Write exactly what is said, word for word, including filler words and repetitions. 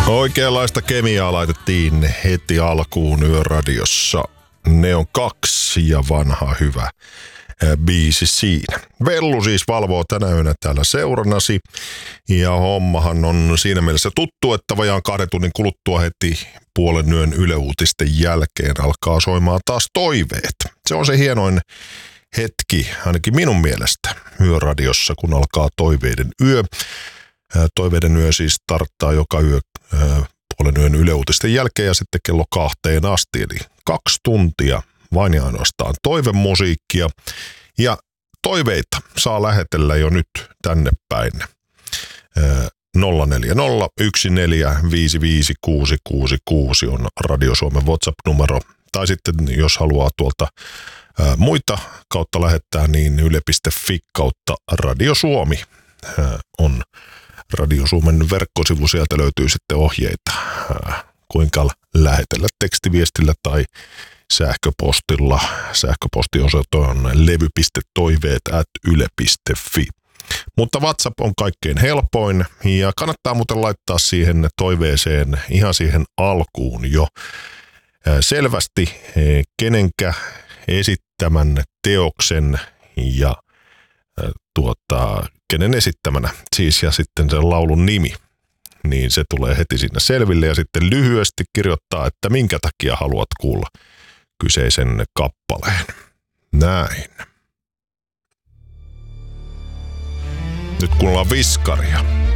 Oikeanlaista kemiaa laitettiin heti alkuun Yöradiossa. Ne on kaksi ja vanha hyvä biisi siinä. Vellu siis valvoo tänä yönä täällä seurannasi. Ja hommahan on siinä mielessä tuttu, että vajaan kahden tunnin kuluttua heti puolen yön Yle Uutisten jälkeen alkaa soimaan taas toiveet. Se on se hienoin hetki, ainakin minun mielestä, Yöradiossa, kun alkaa toiveiden yö. Toiveiden yö siis starttaa joka yö puolen yön Yle Uutisten jälkeen ja sitten kello kahteen asti. Eli kaksi tuntia vain ja ainoastaan toivemusiikkia. Ja toiveita saa lähetellä jo nyt tänne päin. nolla neljä nolla yksi neljä viisi viisi kuusi kuusi kuusi on Radio Suomen WhatsApp-numero. Tai sitten jos haluaa tuolta ää, muita kautta lähettää, niin yle piste fi kautta Radio Suomi ää, on Radio Suomen verkkosivu. Sieltä löytyy sitten ohjeita, ää, kuinka lähetellä tekstiviestillä tai sähköpostilla. Sähköpostiosoite on levy piste toiveet ät yle piste fi. Mutta WhatsApp on kaikkein helpoin ja kannattaa muuten laittaa siihen toiveeseen ihan siihen alkuun jo selvästi kenenkä esittämän teoksen ja tuota, kenen esittämänä siis ja sitten sen laulun nimi. Niin se tulee heti siinä selville ja sitten lyhyesti kirjoittaa, että minkä takia haluat kuulla kyseisen kappaleen. Näin. Nyt kuunnellaan Viskaria.